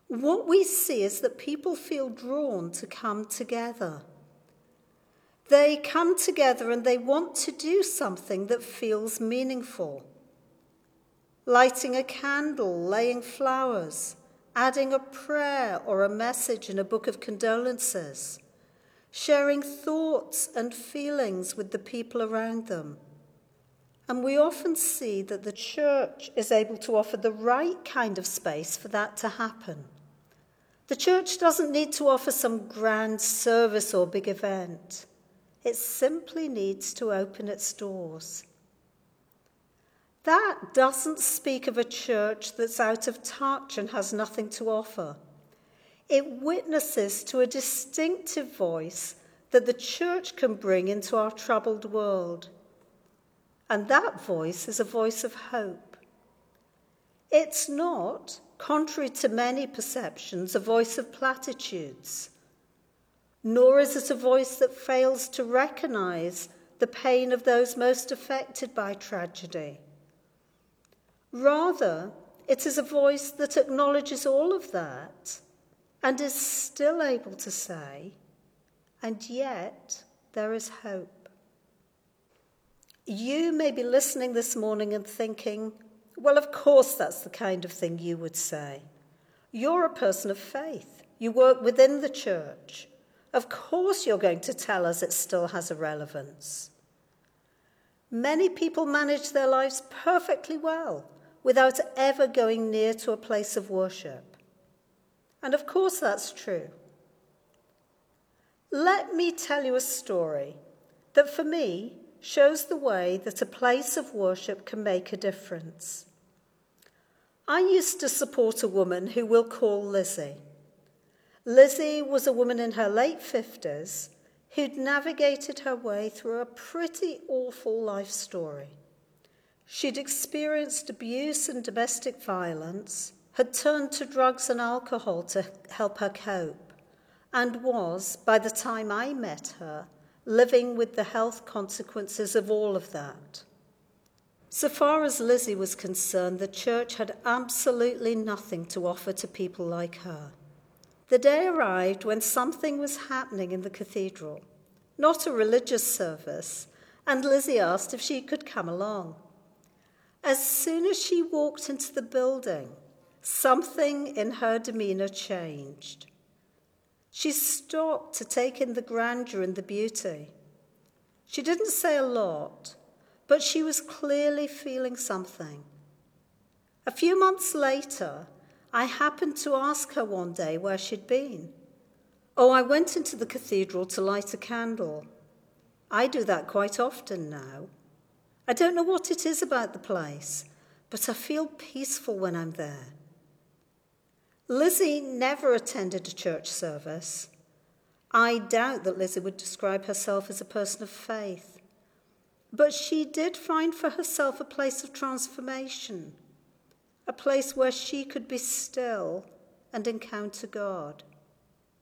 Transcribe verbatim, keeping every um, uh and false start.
what we see is that people feel drawn to come together. They come together and they want to do something that feels meaningful. Lighting a candle, laying flowers, adding a prayer or a message in a book of condolences, sharing thoughts and feelings with the people around them. And we often see that the church is able to offer the right kind of space for that to happen. The church doesn't need to offer some grand service or big event. It simply needs to open its doors. That doesn't speak of a church that's out of touch and has nothing to offer. It witnesses to a distinctive voice that the church can bring into our troubled world. And that voice is a voice of hope. It's not, contrary to many perceptions, a voice of platitudes, nor is it a voice that fails to recognize the pain of those most affected by tragedy. Rather, it is a voice that acknowledges all of that and is still able to say, and yet there is hope. You may be listening this morning and thinking, well, of course that's the kind of thing you would say. You're a person of faith. You work within the church. Of course you're going to tell us it still has a relevance. Many people manage their lives perfectly well without ever going near to a place of worship. And of course that's true. Let me tell you a story that for me shows the way that a place of worship can make a difference. I used to support a woman who we'll call Lizzie. Lizzie was a woman in her late fifties who'd navigated her way through a pretty awful life story. She'd experienced abuse and domestic violence, had turned to drugs and alcohol to help her cope, and was, by the time I met her, living with the health consequences of all of that. So far as Lizzie was concerned, the church had absolutely nothing to offer to people like her. The day arrived when something was happening in the cathedral, not a religious service, and Lizzie asked if she could come along. As soon as she walked into the building, something in her demeanour changed. She stopped to take in the grandeur and the beauty. She didn't say a lot, but she was clearly feeling something. A few months later, I happened to ask her one day where she'd been. Oh, I went into the cathedral to light a candle. I do that quite often now. I don't know what it is about the place, but I feel peaceful when I'm there. Lizzie never attended a church service. I doubt that Lizzie would describe herself as a person of faith. But she did find for herself a place of transformation, a place where she could be still and encounter God.